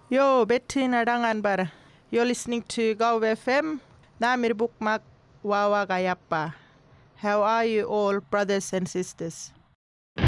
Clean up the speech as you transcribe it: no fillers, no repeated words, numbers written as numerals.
Yo, Betty nadangan bara. You're listening to Go FM. Namir bukmak wawa gayappa. How are you all, brothers and sisters?